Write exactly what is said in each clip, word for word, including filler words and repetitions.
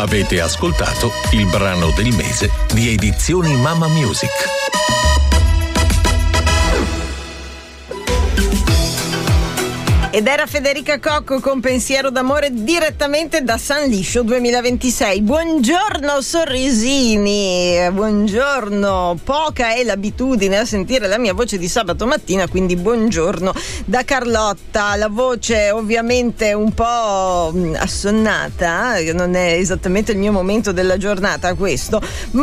Avete ascoltato il brano del mese di Edizioni Mamma Music. Ed era Federica Cocco con Pensiero d'amore direttamente da San Liscio duemilaventisei. Buongiorno sorrisini, buongiorno. Poca è l'abitudine a sentire la mia voce di sabato mattina, quindi buongiorno da Carlotta. La voce ovviamente un po' assonnata, non è esattamente il mio momento della giornata questo,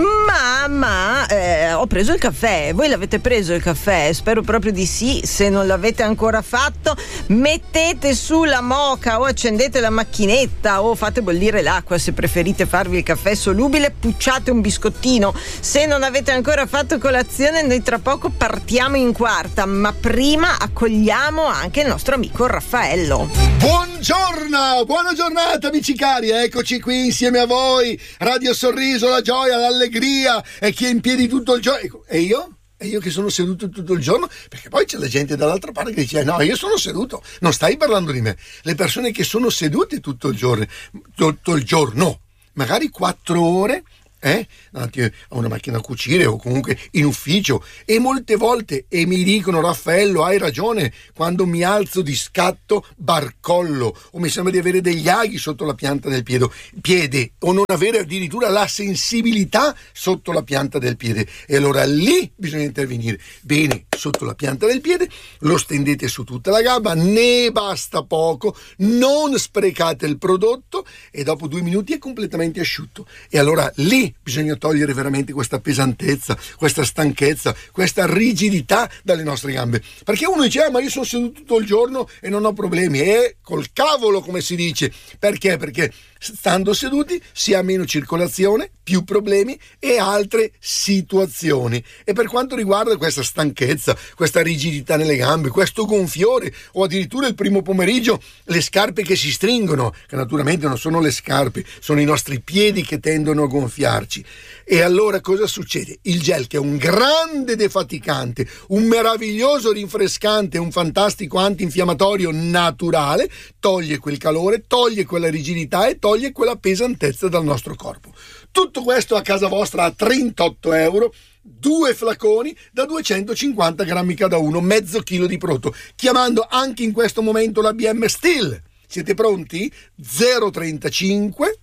ma, ma eh, ho preso il caffè. Voi l'avete preso il caffè? Spero proprio di sì. Se non l'avete ancora fatto, mettete Mettete su la moka o accendete la macchinetta o fate bollire l'acqua se preferite farvi il caffè solubile, pucciate un biscottino. Se non avete ancora fatto colazione, noi tra poco partiamo in quarta, ma prima accogliamo anche il nostro amico Raffaello. Buongiorno, buona giornata amici cari, eccoci qui insieme a voi, Radio Sorriso, la gioia, l'allegria e chi è in piedi tutto il giorno. E io? E io che sono seduto tutto il giorno, perché poi c'è la gente dall'altra parte che dice no, io sono seduto, non stai parlando di me. Le persone che sono sedute tutto il giorno, tutto il giorno, magari quattro ore, eh, davanti a una macchina a cucire o comunque in ufficio, e molte volte e mi dicono Raffaello hai ragione, quando mi alzo di scatto barcollo o mi sembra di avere degli aghi sotto la pianta del piede, piede o non avere addirittura la sensibilità sotto la pianta del piede, e allora lì bisogna intervenire. Bene, sotto la pianta del piede lo stendete su tutta la gamba, ne basta poco, non sprecate il prodotto e dopo due minuti è completamente asciutto, e allora lì bisogna togliere veramente questa pesantezza, questa stanchezza, questa rigidità dalle nostre gambe, perché uno dice ah, ma io sono seduto tutto il giorno e non ho problemi, e col cavolo come si dice, perché? Perché stando seduti si ha meno circolazione, più problemi e altre situazioni. E per quanto riguarda questa stanchezza, questa rigidità nelle gambe, questo gonfiore o addirittura il primo pomeriggio le scarpe che si stringono, che naturalmente non sono le scarpe, sono i nostri piedi che tendono a gonfiarci, e allora cosa succede? Il gel, che è un grande defaticante, un meraviglioso rinfrescante, un fantastico antinfiammatorio naturale, toglie quel calore, toglie quella rigidità e toglie quella pesantezza dal nostro corpo. Tutto questo a casa vostra a trentotto euro, due flaconi da duecentocinquanta grammi cada uno, mezzo chilo di prodotto, chiamando anche in questo momento la B M Steel. Siete pronti? zero trentacinque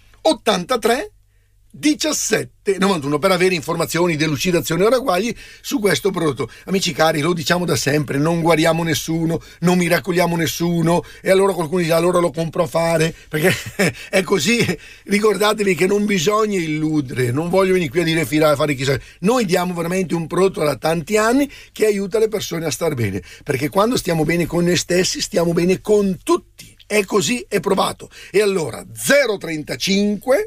ottantatré diciassette novantuno per avere informazioni, delucidazioni o ragguagli su questo prodotto. Amici cari, lo diciamo da sempre, non guariamo nessuno, non miracoliamo nessuno, e allora qualcuno dice allora lo compro a fare, perché è così. Ricordatevi che non bisogna illudere, non voglio venire qui a dire fila a fare chissà, noi diamo veramente un prodotto da tanti anni che aiuta le persone a star bene, perché quando stiamo bene con noi stessi stiamo bene con tutti, è così, è provato. E allora zero trentacinque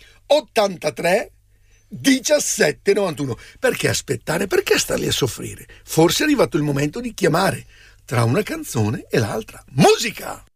ottantatré diciassette novantuno. Perché aspettare? Perché starli a soffrire? Forse è arrivato il momento di chiamare tra una canzone e l'altra. Musica!